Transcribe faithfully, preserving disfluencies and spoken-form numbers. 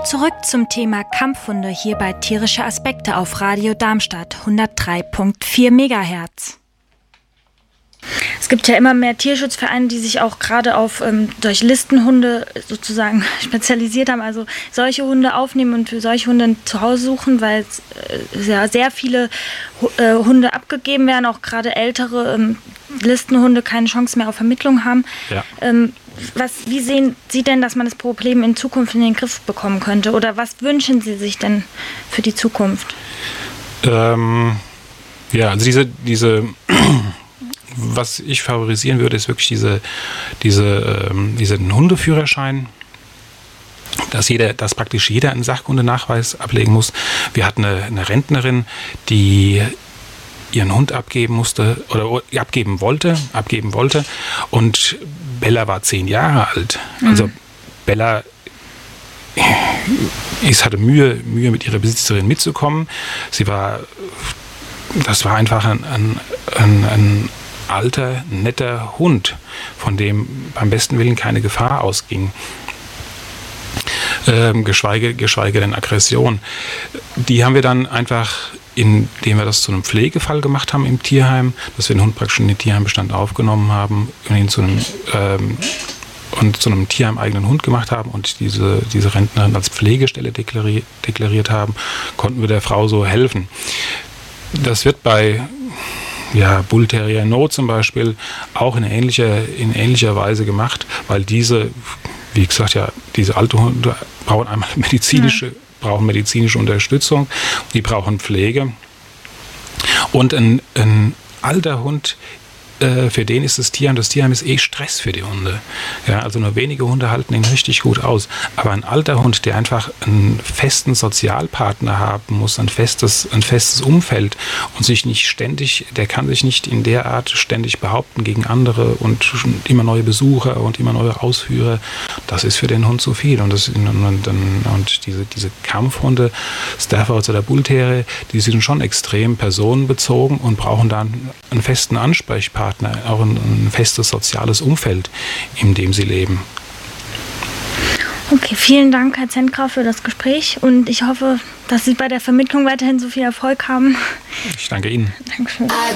Zurück zum Thema Kampfhunde hier bei Tierische Aspekte auf Radio Darmstadt hundertdrei Komma vier Megahertz. Es gibt ja immer mehr Tierschutzvereine, die sich auch gerade auf ähm, durch Listenhunde sozusagen spezialisiert haben, also solche Hunde aufnehmen und für solche Hunde zu Hause suchen, weil äh, sehr, sehr viele äh, Hunde abgegeben werden, auch gerade ältere ähm, Listenhunde keine Chance mehr auf Vermittlung haben. Ja. Ähm, was, wie sehen Sie denn, dass man das Problem in Zukunft in den Griff bekommen könnte? Oder was wünschen Sie sich denn für die Zukunft? Ähm, ja, also diese, diese was ich favorisieren würde, ist wirklich diese, diese, ähm, diesen Hundeführerschein, dass jeder, dass praktisch jeder einen Sachkundenachweis ablegen muss. Wir hatten eine, eine Rentnerin, die ihren Hund abgeben musste oder abgeben wollte, abgeben wollte und Bella war zehn Jahre alt. Mhm. Also Bella ist, hatte Mühe, Mühe mit ihrer Besitzerin mitzukommen. Sie war, das war einfach ein, ein, ein, ein alter, netter Hund, von dem beim besten Willen keine Gefahr ausging. Ähm, geschweige, geschweige denn Aggression. Die haben wir dann einfach, indem wir das zu einem Pflegefall gemacht haben im Tierheim, dass wir den Hund praktisch in den Tierheimbestand aufgenommen haben und ihn zu einem, ähm, und zu einem tierheimeigenen Hund gemacht haben und diese, diese Rentnerin als Pflegestelle deklariert, deklariert haben, konnten wir der Frau so helfen. Das wird bei ja, Bull Terrier in Not zum Beispiel auch in ähnlicher, in ähnlicher Weise gemacht, weil diese, wie gesagt, ja, diese alte Hunde brauchen einmal medizinische, ja. brauchen medizinische Unterstützung, die brauchen Pflege. Und ein, ein alter Hund, äh, für den ist das Tierheim, das Tierheim ist eh Stress für die Hunde. Ja, also nur wenige Hunde halten ihn richtig gut aus. Aber ein alter Hund, der einfach einen festen Sozialpartner haben muss, ein festes, ein festes Umfeld und sich nicht ständig, der kann sich nicht in der Art ständig behaupten gegen andere und immer neue Besucher und immer neue Ausführer. Das ist für den Hund zu viel. Und, das, und, und, und diese, diese Kampfhunde, Staffords oder Bull Terrier, die sind schon extrem personenbezogen und brauchen dann einen festen Ansprechpartner, auch ein, ein festes soziales Umfeld, in dem sie leben. Okay, vielen Dank, Herr Zentgraf, für das Gespräch und ich hoffe, dass Sie bei der Vermittlung weiterhin so viel Erfolg haben. Ich danke Ihnen. Dankeschön.